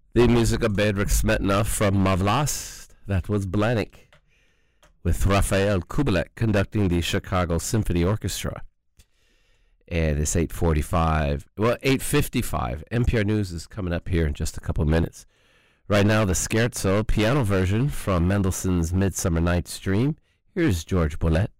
The music of Bedřich Smetana from Mavlast. That was Blanik, with Raphael Kubelik conducting the Chicago Symphony Orchestra. And it's 8:55. NPR News is coming up here in just a couple minutes. Right now, the Scherzo piano version from Mendelssohn's Midsummer Night's Dream. Here's George Bollett.